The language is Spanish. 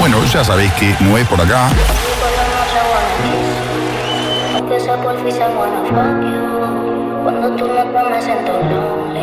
Bueno, ya sabéis que no es por acá. Aunque sea por fin, I wanna fuck you. Cuando tú me pones en tu lonely.